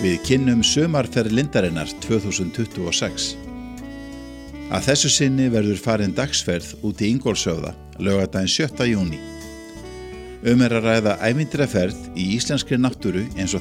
Við kynnum sumarferð Lindarinnar 2026. Að þessu sinni verður farin dagsferð út í Ingólfshöfða, laugardaginn 7. júní. Að ræða ævintýraferð í íslenskri náttúru eins og